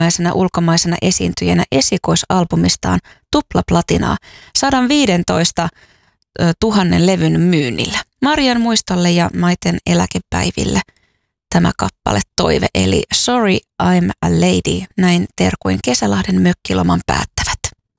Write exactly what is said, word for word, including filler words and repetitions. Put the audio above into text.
ensimmäisenä ulkomaisena esiintyjänä esikoisalbumistaan tuplaplatinaa sata viisitoista tuhannen levyn myynnillä. Marian muistolle ja maiten eläkepäiville tämä kappale toive, eli Sorry I'm a Lady, näin terkuin Kesälahden mökkiloman päätteeksi.